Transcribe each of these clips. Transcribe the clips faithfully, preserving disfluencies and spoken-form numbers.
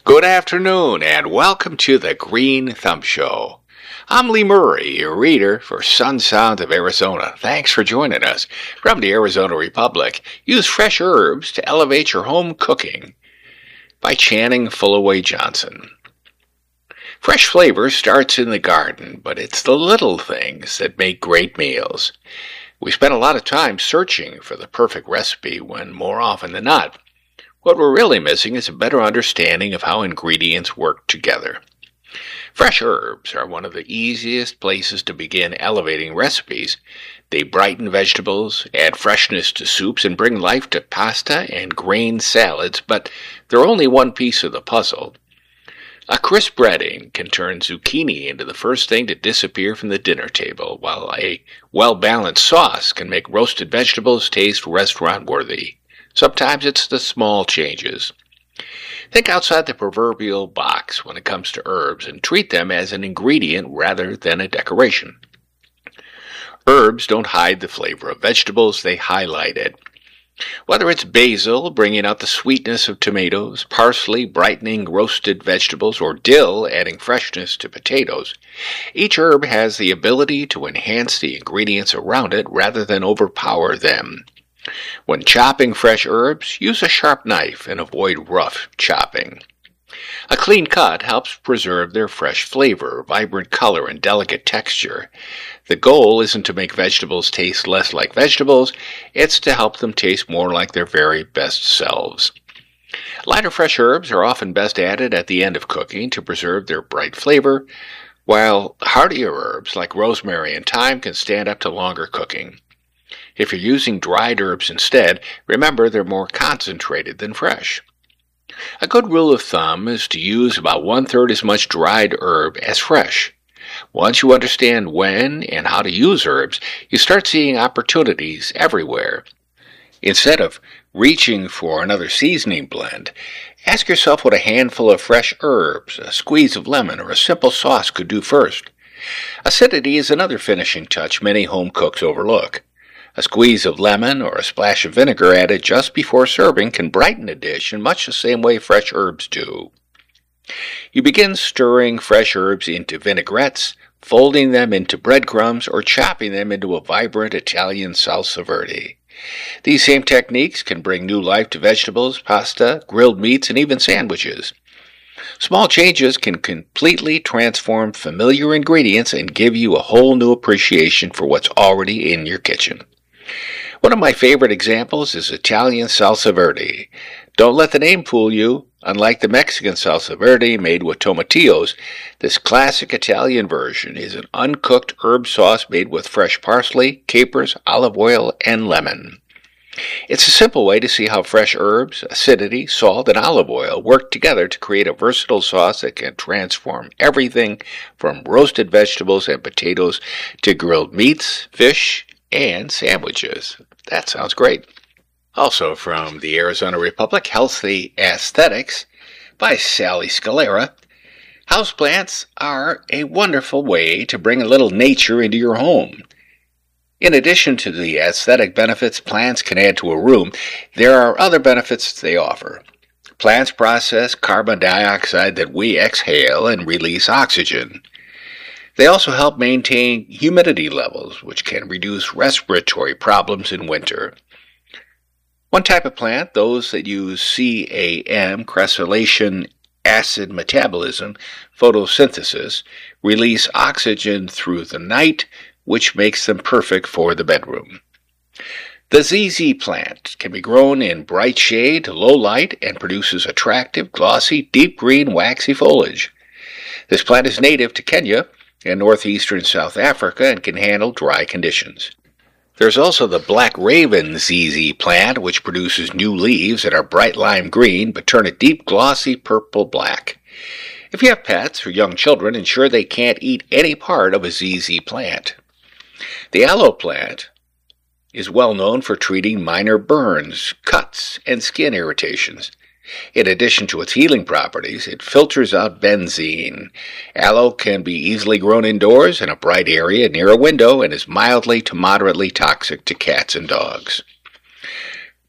Good afternoon, and welcome to the Green Thumb Show. I'm Lee Murray, your reader for Sun Sounds of Arizona. Thanks for joining us. From the Arizona Republic, use fresh herbs to elevate your home cooking. By Channing Fullaway Johnson. Fresh flavor starts in the garden, but it's the little things that make great meals. We spend a lot of time searching for the perfect recipe when, more often than not, what we're really missing is a better understanding of how ingredients work together. Fresh herbs are one of the easiest places to begin elevating recipes. They brighten vegetables, add freshness to soups, and bring life to pasta and grain salads, but they're only one piece of the puzzle. A crisp breading can turn zucchini into the first thing to disappear from the dinner table, while a well-balanced sauce can make roasted vegetables taste restaurant-worthy. Sometimes it's the small changes. Think outside the proverbial box when it comes to herbs and treat them as an ingredient rather than a decoration. Herbs don't hide the flavor of vegetables, they highlight it. Whether it's basil bringing out the sweetness of tomatoes, parsley brightening roasted vegetables, or dill adding freshness to potatoes, each herb has the ability to enhance the ingredients around it rather than overpower them. When chopping fresh herbs, use a sharp knife and avoid rough chopping. A clean cut helps preserve their fresh flavor, vibrant color, and delicate texture. The goal isn't to make vegetables taste less like vegetables, it's to help them taste more like their very best selves. Lighter fresh herbs are often best added at the end of cooking to preserve their bright flavor, while heartier herbs like rosemary and thyme can stand up to longer cooking. If you're using dried herbs instead, remember they're more concentrated than fresh. A good rule of thumb is to use about one-third as much dried herb as fresh. Once you understand when and how to use herbs, you start seeing opportunities everywhere. Instead of reaching for another seasoning blend, ask yourself what a handful of fresh herbs, a squeeze of lemon, or a simple sauce could do first. Acidity is another finishing touch many home cooks overlook. A squeeze of lemon or a splash of vinegar added just before serving can brighten a dish in much the same way fresh herbs do. You begin stirring fresh herbs into vinaigrettes, folding them into breadcrumbs, or chopping them into a vibrant Italian salsa verde. These same techniques can bring new life to vegetables, pasta, grilled meats, and even sandwiches. Small changes can completely transform familiar ingredients and give you a whole new appreciation for what's already in your kitchen. One of my favorite examples is Italian salsa verde. Don't let the name fool you. Unlike the Mexican salsa verde made with tomatillos, this classic Italian version is an uncooked herb sauce made with fresh parsley, capers, olive oil, and lemon. It's a simple way to see how fresh herbs, acidity, salt, and olive oil work together to create a versatile sauce that can transform everything from roasted vegetables and potatoes to grilled meats, fish, and sandwiches. That sounds great. Also from the Arizona Republic, Healthy Aesthetics by Sally Scalera. Houseplants are a wonderful way to bring a little nature into your home. In addition to the aesthetic benefits plants can add to a room, there are other benefits they offer. Plants process carbon dioxide that we exhale and release oxygen. They also help maintain humidity levels, which can reduce respiratory problems in winter. One type of plant, those that use C A M, cressolation acid metabolism, photosynthesis, release oxygen through the night, which makes them perfect for the bedroom. The Z Z plant can be grown in bright shade to low light and produces attractive, glossy, deep green, waxy foliage. This plant is native to Kenya and northeastern South Africa and can handle dry conditions. There's also the Black Raven Z Z plant, which produces new leaves that are bright lime green but turn a deep glossy purple-black. If you have pets or young children, ensure they can't eat any part of a Z Z plant. The aloe plant is well known for treating minor burns, cuts, and skin irritations. In addition to its healing properties, it filters out benzene. Aloe can be easily grown indoors in a bright area near a window and is mildly to moderately toxic to cats and dogs.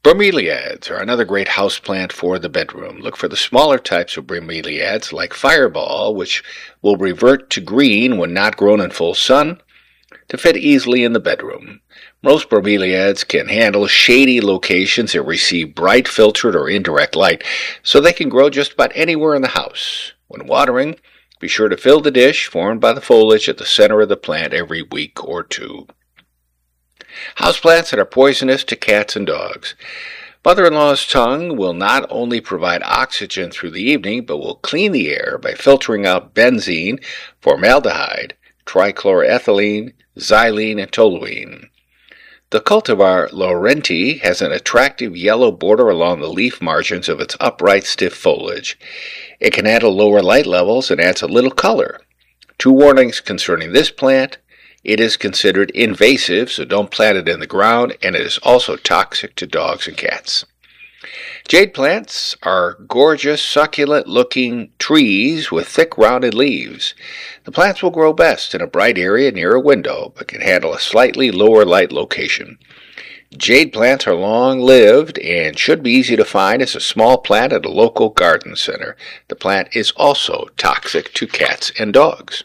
Bromeliads are another great houseplant for the bedroom. Look for the smaller types of bromeliads like Fireball, which will revert to green when not grown in full sun, to fit easily in the bedroom. Most bromeliads can handle shady locations that receive bright filtered or indirect light, so they can grow just about anywhere in the house. When watering, be sure to fill the dish formed by the foliage at the center of the plant every week or two. Houseplants that are poisonous to cats and dogs. Mother-in-law's tongue will not only provide oxygen through the evening, but will clean the air by filtering out benzene, formaldehyde, trichloroethylene, xylene, and toluene. The cultivar Laurenti has an attractive yellow border along the leaf margins of its upright, stiff foliage. It can handle lower light levels and adds a little color. Two warnings concerning this plant. It is considered invasive, so don't plant it in the ground, and it is also toxic to dogs and cats. Jade plants are gorgeous, succulent-looking trees with thick, rounded leaves. The plants will grow best in a bright area near a window, but can handle a slightly lower light location. Jade plants are long-lived and should be easy to find as a small plant at a local garden center. The plant is also toxic to cats and dogs.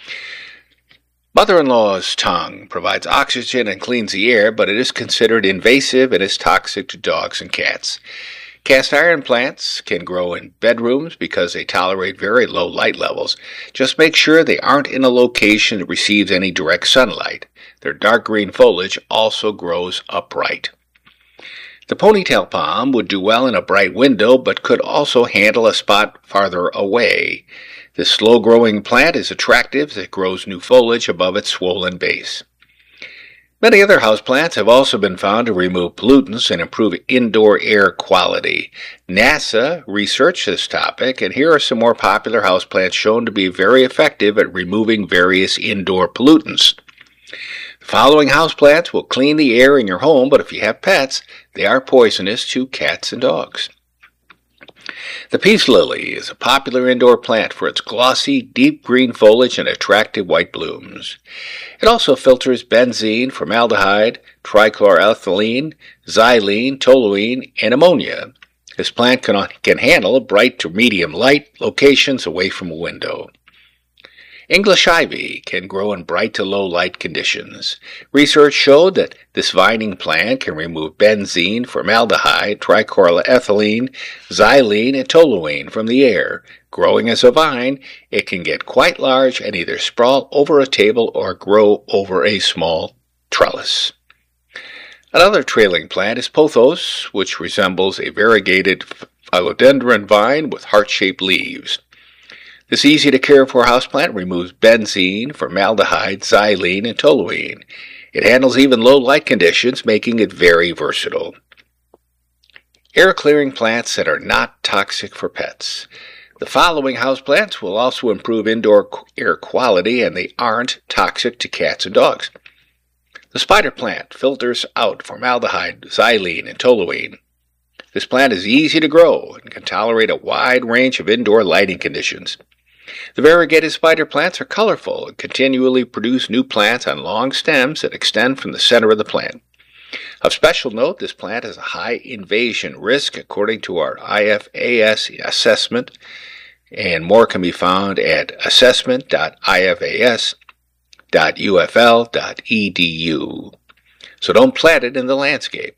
Mother-in-law's tongue provides oxygen and cleans the air, but it is considered invasive and is toxic to dogs and cats. Cast iron plants can grow in bedrooms because they tolerate very low light levels. Just make sure they aren't in a location that receives any direct sunlight. Their dark green foliage also grows upright. The ponytail palm would do well in a bright window, but could also handle a spot farther away. This slow-growing plant is attractive as it grows new foliage above its swollen base. Many other houseplants have also been found to remove pollutants and improve indoor air quality. NASA researched this topic, and here are some more popular houseplants shown to be very effective at removing various indoor pollutants. The following houseplants will clean the air in your home, but if you have pets, they are poisonous to cats and dogs. The peace lily is a popular indoor plant for its glossy, deep green foliage and attractive white blooms. It also filters benzene, formaldehyde, trichloroethylene, xylene, toluene, and ammonia. This plant can, can handle bright to medium light locations away from a window. English ivy can grow in bright to low light conditions. Research showed that this vining plant can remove benzene, formaldehyde, trichloroethylene, xylene, and toluene from the air. Growing as a vine, it can get quite large and either sprawl over a table or grow over a small trellis. Another trailing plant is pothos, which resembles a variegated philodendron vine with heart-shaped leaves. This easy-to-care-for houseplant removes benzene, formaldehyde, xylene, and toluene. It handles even low light conditions, making it very versatile. Air-clearing plants that are not toxic for pets. The following houseplants will also improve indoor air quality, and they aren't toxic to cats and dogs. The spider plant filters out formaldehyde, xylene, and toluene. This plant is easy to grow and can tolerate a wide range of indoor lighting conditions. The variegated spider plants are colorful and continually produce new plants on long stems that extend from the center of the plant. Of special note, this plant has a high invasion risk according to our I F A S assessment, and more can be found at assessment dot I F A S dot U F L dot E D U. So don't plant it in the landscape.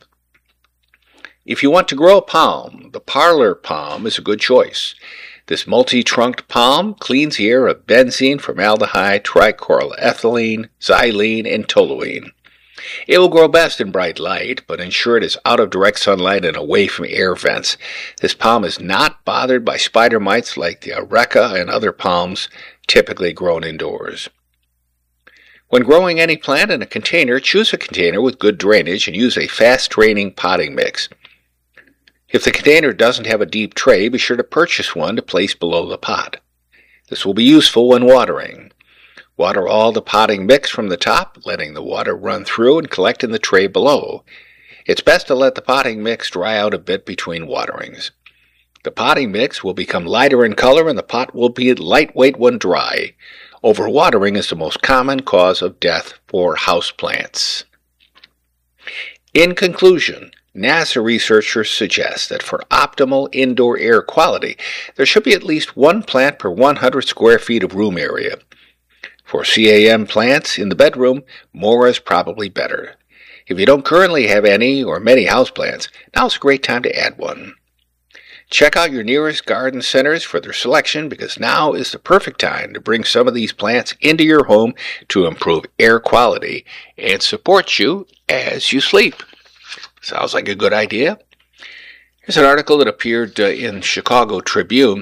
If you want to grow a palm, the parlor palm is a good choice. This multi-trunked palm cleans the air of benzene, formaldehyde, trichloroethylene, xylene, and toluene. It will grow best in bright light, but ensure it is out of direct sunlight and away from air vents. This palm is not bothered by spider mites like the areca and other palms typically grown indoors. When growing any plant in a container, choose a container with good drainage and use a fast-draining potting mix. If the container doesn't have a deep tray, be sure to purchase one to place below the pot. This will be useful when watering. Water all the potting mix from the top, letting the water run through and collect in the tray below. It's best to let the potting mix dry out a bit between waterings. The potting mix will become lighter in color and the pot will be lightweight when dry. Overwatering is the most common cause of death for houseplants. In conclusion, NASA researchers suggest that for optimal indoor air quality, there should be at least one plant per one hundred square feet of room area. For C A M plants in the bedroom, more is probably better. If you don't currently have any or many houseplants, now's a great time to add one. Check out your nearest garden centers for their selection, because now is the perfect time to bring some of these plants into your home to improve air quality and support you as you sleep. Sounds like a good idea. Here's an article that appeared uh, in Chicago Tribune.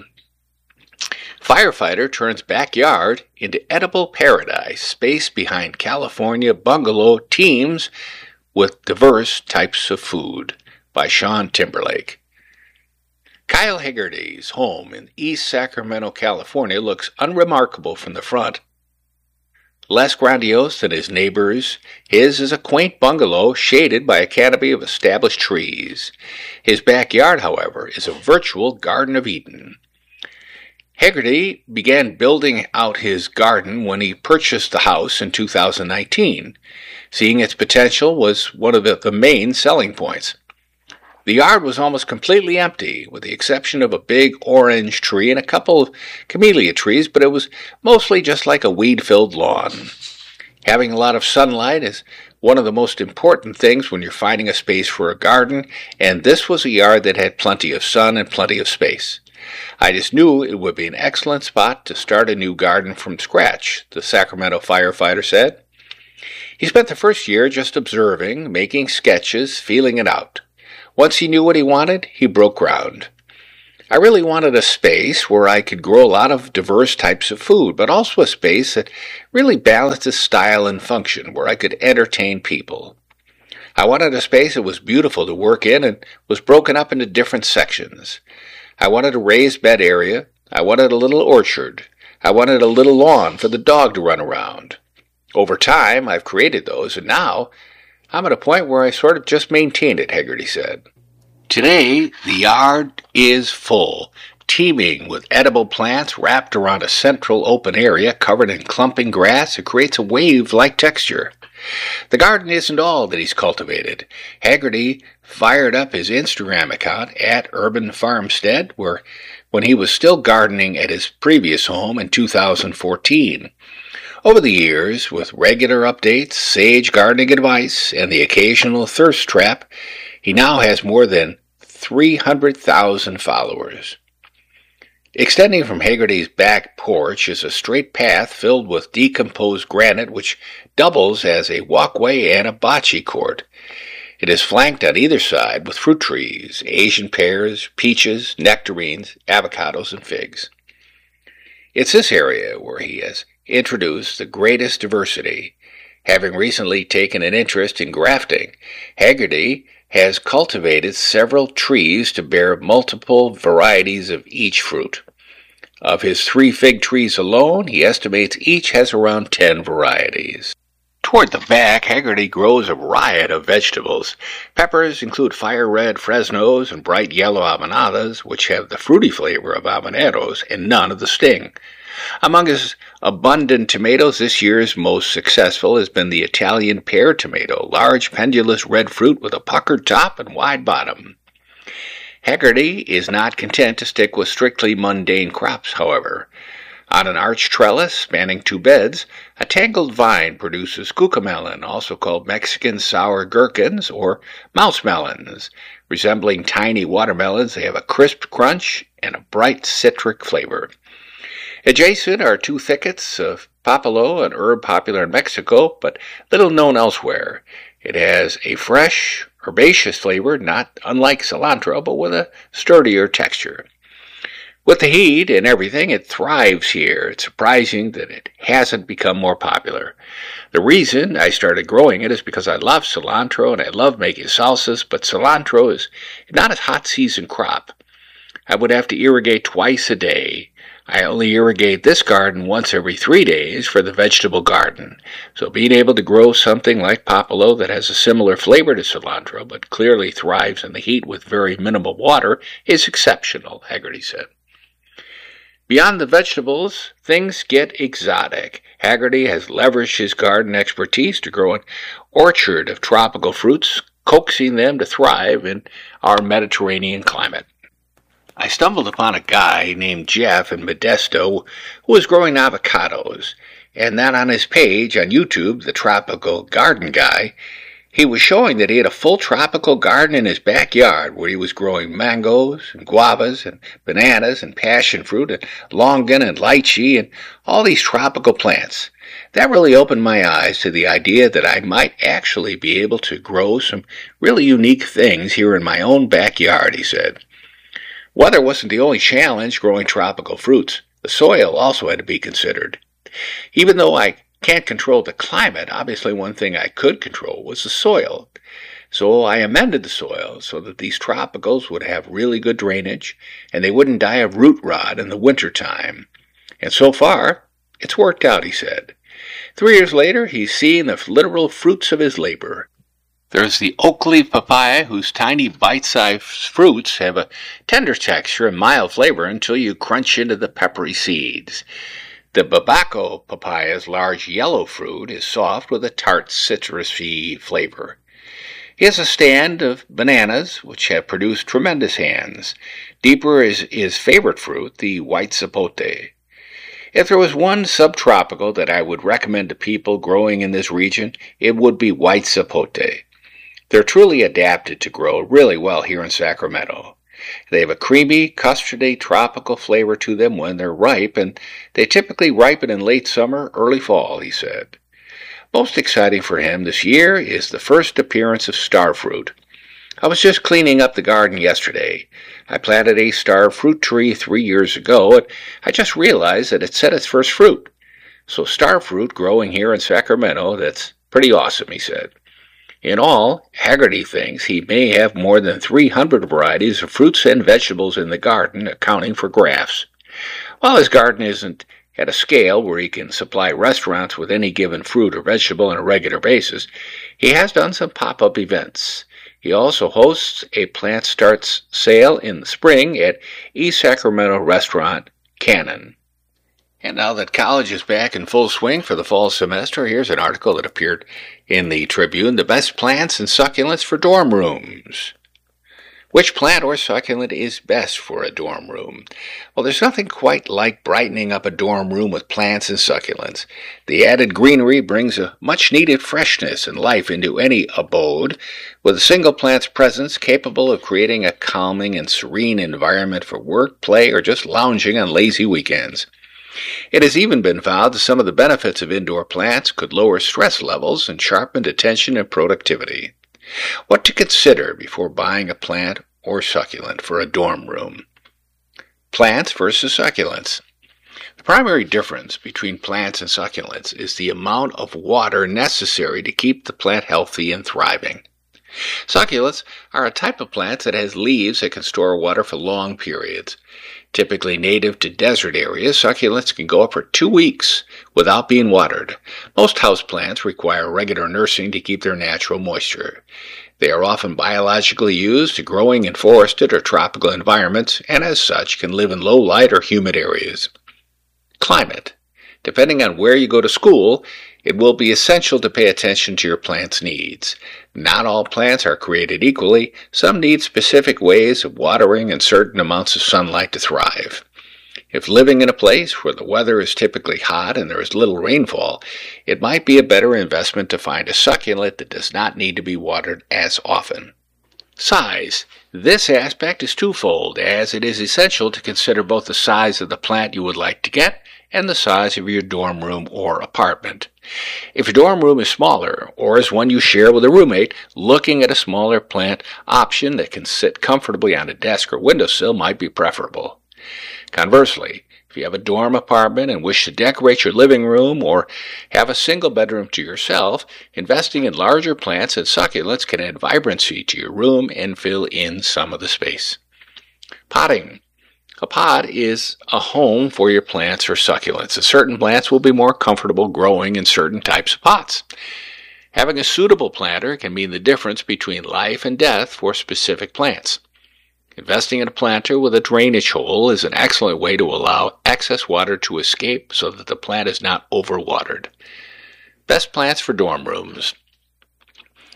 Firefighter turns backyard into edible paradise. Space behind California bungalow teams with diverse types of food, by Sean Timberlake. Kyle Hegarty's home in East Sacramento, California looks unremarkable from the front. Less grandiose than his neighbors, his is a quaint bungalow shaded by a canopy of established trees. His backyard, however, is a virtual Garden of Eden. Hegarty began building out his garden when he purchased the house in two thousand nineteen. Seeing its potential was one of the, the main selling points. The yard was almost completely empty, with the exception of a big orange tree and a couple of camellia trees, but it was mostly just like a weed-filled lawn. Having a lot of sunlight is one of the most important things when you're finding a space for a garden, and this was a yard that had plenty of sun and plenty of space. I just knew it would be an excellent spot to start a new garden from scratch, the Sacramento firefighter said. He spent the first year just observing, making sketches, feeling it out. Once he knew what he wanted, he broke ground. I really wanted a space where I could grow a lot of diverse types of food, but also a space that really balanced its style and function, where I could entertain people. I wanted a space that was beautiful to work in and was broken up into different sections. I wanted a raised bed area. I wanted a little orchard. I wanted a little lawn for the dog to run around. Over time, I've created those, and now I'm at a point where I sort of just maintain it, Hegarty said. Today, the yard is full, teeming with edible plants wrapped around a central open area covered in clumping grass. It creates a wave-like texture. The garden isn't all that he's cultivated. Hegarty fired up his Instagram account at Urban Farmstead, where when he was still gardening at his previous home in two thousand fourteen. Over the years, with regular updates, sage gardening advice, and the occasional thirst trap, he now has more than three hundred thousand followers. Extending from Hegarty's back porch is a straight path filled with decomposed granite which doubles as a walkway and a bocce court. It is flanked on either side with fruit trees, Asian pears, peaches, nectarines, avocados, and figs. It's this area where he has introduced the greatest diversity. Having recently taken an interest in grafting, Hegarty has cultivated several trees to bear multiple varieties of each fruit. Of his three fig trees alone, he estimates each has around ten varieties. Toward the back, Hegarty grows a riot of vegetables. Peppers include fire red Fresnos and bright yellow Abanadas, which have the fruity flavor of habaneros and none of the sting. Among his abundant tomatoes, this year's most successful has been the Italian pear tomato, large pendulous red fruit with a puckered top and wide bottom. Hegarty is not content to stick with strictly mundane crops, however. On an arched trellis spanning two beds, a tangled vine produces cucamelon, also called Mexican sour gherkins or mouse melons. Resembling tiny watermelons, they have a crisp crunch and a bright citric flavor. Adjacent are two thickets of papalo, an herb popular in Mexico, but little known elsewhere. It has a fresh, herbaceous flavor, not unlike cilantro, but with a sturdier texture. With the heat and everything, it thrives here. It's surprising that it hasn't become more popular. The reason I started growing it is because I love cilantro and I love making salsas, but cilantro is not a hot season crop. I would have to irrigate twice a day. I only irrigate this garden once every three days for the vegetable garden. So being able to grow something like papalo that has a similar flavor to cilantro but clearly thrives in the heat with very minimal water is exceptional, Hegarty said. Beyond the vegetables, things get exotic. Hegarty has leveraged his garden expertise to grow an orchard of tropical fruits coaxing them to thrive in our Mediterranean climate. I stumbled upon a guy named Jeff in Modesto who was growing avocados, and then on his page on YouTube, The Tropical Garden Guy, he was showing that he had a full tropical garden in his backyard where he was growing mangoes and guavas and bananas and passion fruit and longan and lychee and all these tropical plants. That really opened my eyes to the idea that I might actually be able to grow some really unique things here in my own backyard, he said. Weather wasn't the only challenge growing tropical fruits. The soil also had to be considered. Even though I can't control the climate, obviously one thing I could control was the soil. So I amended the soil so that these tropicals would have really good drainage and they wouldn't die of root rot in the wintertime. And so far, it's worked out, he said. Three years later, he's seeing the literal fruits of his labor. There's the oak leaf papaya, whose tiny bite-sized fruits have a tender texture and mild flavor until you crunch into the peppery seeds. The Babaco papaya's large yellow fruit is soft with a tart citrusy flavor. He has a stand of bananas, which have produced tremendous hands. Deeper is his favorite fruit, the white zapote. If there was one subtropical that I would recommend to people growing in this region, it would be white zapote. They're truly adapted to grow really well here in Sacramento. They have a creamy, custardy, tropical flavor to them when they're ripe, and they typically ripen in late summer, early fall, he said. Most exciting for him this year is the first appearance of starfruit. I was just cleaning up the garden yesterday. I planted a starfruit tree three years ago, and I just realized that it set its first fruit. So starfruit growing here in Sacramento, that's pretty awesome, he said. In all, Haggerty thinks he may have more than three hundred varieties of fruits and vegetables in the garden, accounting for grafts. While his garden isn't at a scale where he can supply restaurants with any given fruit or vegetable on a regular basis, he has done some pop-up events. He also hosts a plant starts sale in the spring at East Sacramento restaurant Cannon. And now that college is back in full swing for the fall semester, here's an article that appeared in the Tribune, The Best Plants and Succulents for Dorm Rooms. Which plant or succulent is best for a dorm room? Well, there's nothing quite like brightening up a dorm room with plants and succulents. The added greenery brings a much-needed freshness and life into any abode, with a single plant's presence capable of creating a calming and serene environment for work, play, or just lounging on lazy weekends. It has even been found that some of the benefits of indoor plants could lower stress levels and sharpen attention and productivity. What to consider before buying a plant or succulent for a dorm room? Plants versus succulents. The primary difference between plants and succulents is the amount of water necessary to keep the plant healthy and thriving. Succulents are a type of plant that has leaves that can store water for long periods. Typically native to desert areas, succulents can go up for two weeks without being watered. Most houseplants require regular nursing to keep their natural moisture. They are often biologically used to growing in forested or tropical environments, and as such can live in low light or humid areas. Climate. Depending on where you go to school, it will be essential to pay attention to your plant's needs. Not all plants are created equally. Some need specific ways of watering and certain amounts of sunlight to thrive. If living in a place where the weather is typically hot and there is little rainfall, it might be a better investment to find a succulent that does not need to be watered as often. Size. This aspect is twofold, as it is essential to consider both the size of the plant you would like to get and the size of your dorm room or apartment. If your dorm room is smaller, or is one you share with a roommate, looking at a smaller plant option that can sit comfortably on a desk or windowsill might be preferable. Conversely, if you have a dorm apartment and wish to decorate your living room or have a single bedroom to yourself, investing in larger plants and succulents can add vibrancy to your room and fill in some of the space. Potting. A pot is a home for your plants or succulents, and certain plants will be more comfortable growing in certain types of pots. Having a suitable planter can mean the difference between life and death for specific plants. Investing in a planter with a drainage hole is an excellent way to allow excess water to escape so that the plant is not overwatered. Best plants for dorm rooms.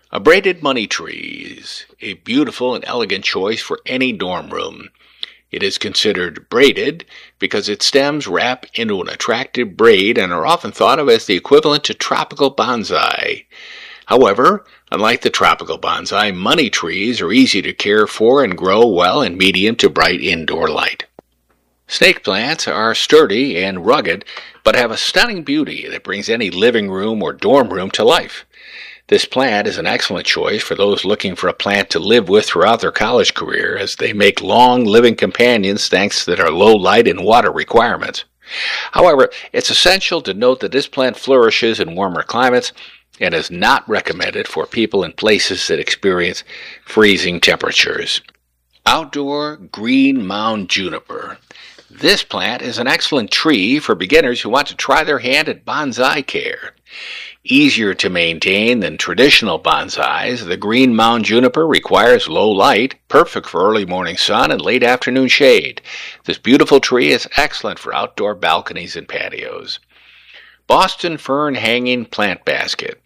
A braided money tree is a beautiful and elegant choice for any dorm room. It is considered braided because its stems wrap into an attractive braid and are often thought of as the equivalent to tropical bonsai. However, unlike the tropical bonsai, money trees are easy to care for and grow well in medium to bright indoor light. Snake plants are sturdy and rugged, but have a stunning beauty that brings any living room or dorm room to life. This plant is an excellent choice for those looking for a plant to live with throughout their college career, as they make long living companions thanks to their low light and water requirements. However, it's essential to note that this plant flourishes in warmer climates and is not recommended for people in places that experience freezing temperatures. Outdoor green mound juniper. This plant is an excellent tree for beginners who want to try their hand at bonsai care. Easier to maintain than traditional bonsais, the green mound juniper requires low light, perfect for early morning sun and late afternoon shade. This beautiful tree is excellent for outdoor balconies and patios. Boston Fern Hanging Plant Basket.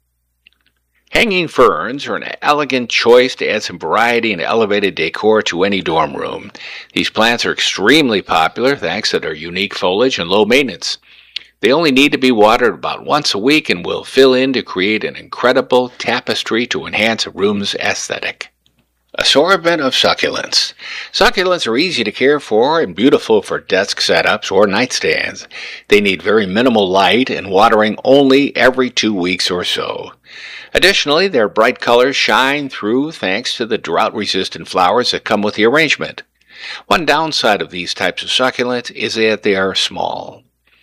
Hanging ferns are an elegant choice to add some variety and elevated decor to any dorm room. These plants are extremely popular thanks to their unique foliage and low maintenance. They only need to be watered about once a week and will fill in to create an incredible tapestry to enhance a room's aesthetic. Assortment of succulents. Succulents are easy to care for and beautiful for desk setups or nightstands. They need very minimal light and watering only every two weeks or so. Additionally, their bright colors shine through thanks to the drought-resistant flowers that come with the arrangement. One downside of these types of succulents is that they are small.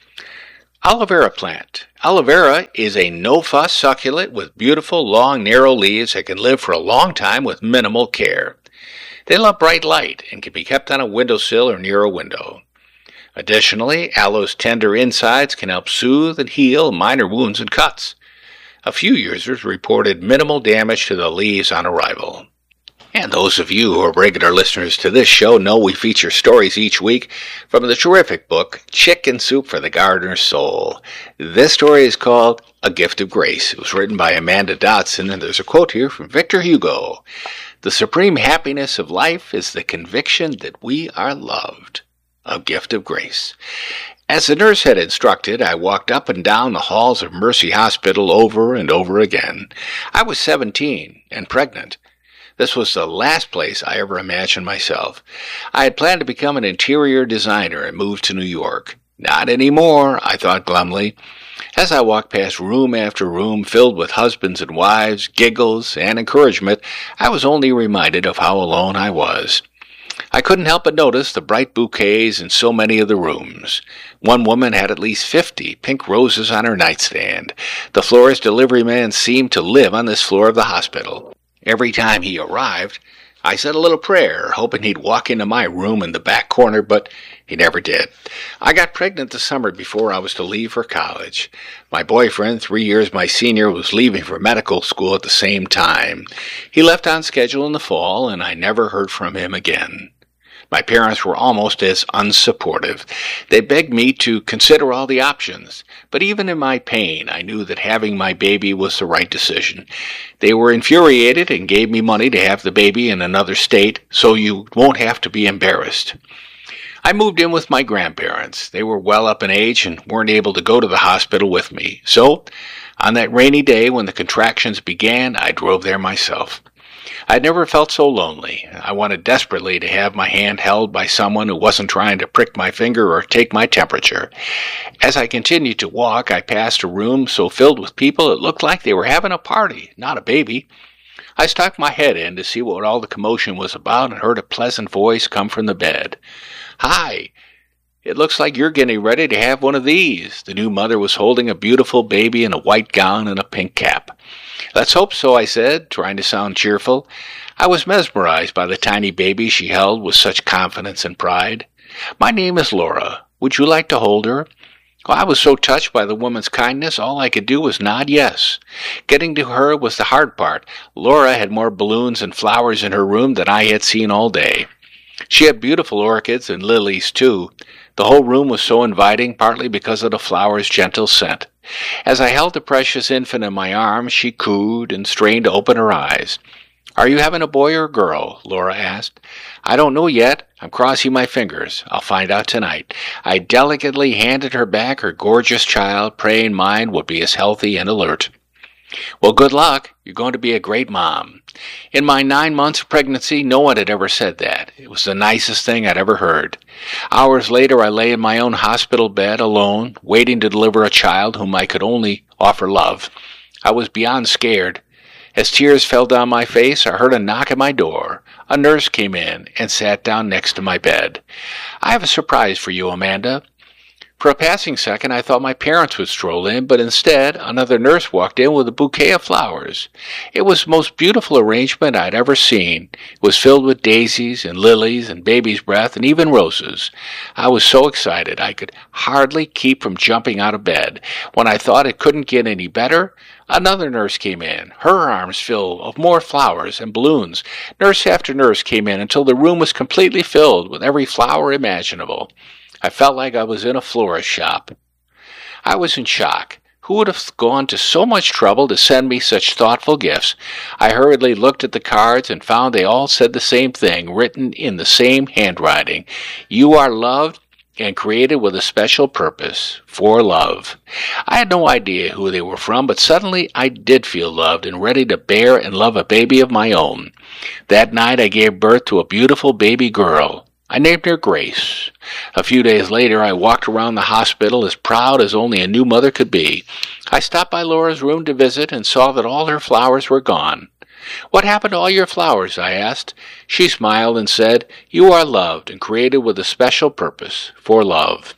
Aloe vera plant. Aloe vera is a no-fuss succulent with beautiful, long, narrow leaves that can live for a long time with minimal care. They love bright light and can be kept on a windowsill or near a window. Additionally, aloe's tender insides can help soothe and heal minor wounds and cuts. A few users reported minimal damage to the leaves on arrival. And those of you who are regular listeners to this show know we feature stories each week from the terrific book, Chicken Soup for the Gardener's Soul. This story is called A Gift of Grace. It was written by Amanda Dotson, and there's a quote here from Victor Hugo. The supreme happiness of life is the conviction that we are loved. A gift of grace. As the nurse had instructed, I walked up and down the halls of Mercy Hospital over and over again. I was seventeen and pregnant. This was the last place I ever imagined myself. I had planned to become an interior designer and move to New York. Not anymore, I thought glumly. As I walked past room after room filled with husbands and wives, giggles, and encouragement, I was only reminded of how alone I was. I couldn't help but notice the bright bouquets in so many of the rooms. One woman had at least fifty pink roses on her nightstand. The florist delivery man seemed to live on this floor of the hospital. Every time he arrived, I said a little prayer, hoping he'd walk into my room in the back corner, but he never did. I got pregnant the summer before I was to leave for college. My boyfriend, three years my senior, was leaving for medical school at the same time. He left on schedule in the fall, and I never heard from him again. My parents were almost as unsupportive. They begged me to consider all the options, but even in my pain, I knew that having my baby was the right decision. They were infuriated and gave me money to have the baby in another state, so you won't have to be embarrassed. I moved in with my grandparents. They were well up in age and weren't able to go to the hospital with me. So, on that rainy day when the contractions began, I drove there myself. I'd never felt so lonely. I wanted desperately to have my hand held by someone who wasn't trying to prick my finger or take my temperature. As I continued to walk, I passed a room so filled with people it looked like they were having a party, not a baby. I stuck my head in to see what all the commotion was about and heard a pleasant voice come from the bed. "Hi, it looks like you're getting ready to have one of these." The new mother was holding a beautiful baby in a white gown and a pink cap. "Let's hope so," I said, trying to sound cheerful. I was mesmerized by the tiny baby she held with such confidence and pride. "My name is Laura. Would you like to hold her?" Well, I was so touched by the woman's kindness, all I could do was nod yes. Getting to her was the hard part. Laura had more balloons and flowers in her room than I had seen all day. She had beautiful orchids and lilies, too. The whole room was so inviting, partly because of the flowers' gentle scent. As I held the precious infant in my arms, she cooed and strained to open her eyes. "Are you having a boy or a girl?" Laura asked. "I don't know yet. I'm crossing my fingers. I'll find out tonight." I delicately handed her back her gorgeous child, praying mine would be as healthy and alert. "Well, good luck. You're going to be a great mom." In my nine months of pregnancy, no one had ever said that. It was the nicest thing I'd ever heard. Hours later, I lay in my own hospital bed, alone, waiting to deliver a child whom I could only offer love. I was beyond scared. As tears fell down my face, I heard a knock at my door. A nurse came in and sat down next to my bed. "I have a surprise for you, Amanda." For a passing second, I thought my parents would stroll in, but instead, another nurse walked in with a bouquet of flowers. It was the most beautiful arrangement I'd ever seen. It was filled with daisies and lilies and baby's breath and even roses. I was so excited I could hardly keep from jumping out of bed. When I thought it couldn't get any better, another nurse came in, her arms full of more flowers and balloons. Nurse after nurse came in until the room was completely filled with every flower imaginable. I felt like I was in a florist shop. I was in shock. Who would have gone to so much trouble to send me such thoughtful gifts? I hurriedly looked at the cards and found they all said the same thing, written in the same handwriting. "You are loved and created with a special purpose, for love." I had no idea who they were from, but suddenly I did feel loved and ready to bear and love a baby of my own. That night I gave birth to a beautiful baby girl. I named her Grace. A few days later, I walked around the hospital as proud as only a new mother could be. I stopped by Laura's room to visit and saw that all her flowers were gone. "What happened to all your flowers?" I asked. She smiled and said, "You are loved and created with a special purpose, for love."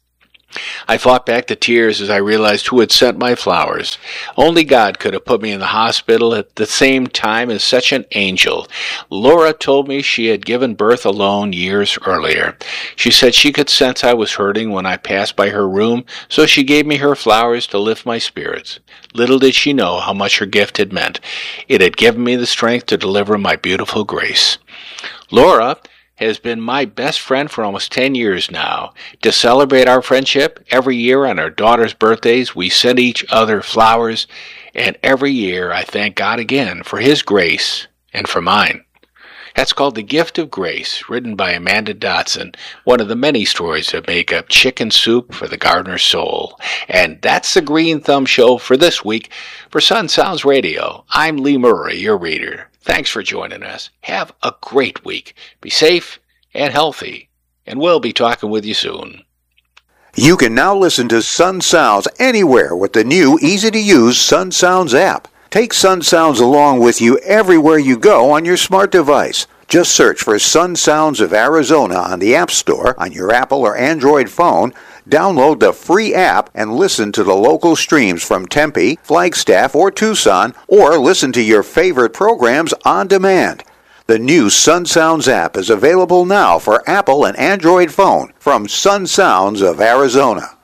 I fought back the tears as I realized who had sent my flowers. Only God could have put me in the hospital at the same time as such an angel. Laura told me she had given birth alone years earlier. She said she could sense I was hurting when I passed by her room, so she gave me her flowers to lift my spirits. Little did she know how much her gift had meant. It had given me the strength to deliver my beautiful Grace. Laura has been my best friend for almost ten years now. To celebrate our friendship, every year on our daughter's birthdays, we send each other flowers, and every year I thank God again for His grace and for mine. That's called The Gift of Grace, written by Amanda Dotson, one of the many stories that make up Chicken Soup for the Gardener's Soul. And that's the Green Thumb Show for this week. For Sun Sounds Radio, I'm Lee Murray, your reader. Thanks for joining us. Have a great week. Be safe and healthy, and we'll be talking with you soon. You can now listen to Sun Sounds anywhere with the new, easy-to-use Sun Sounds app. Take Sun Sounds along with you everywhere you go on your smart device. Just search for Sun Sounds of Arizona on the App Store on your Apple or Android phone. Download the free app and listen to the local streams from Tempe, Flagstaff, or Tucson, or listen to your favorite programs on demand. The new Sun Sounds app is available now for Apple and Android phone from Sun Sounds of Arizona.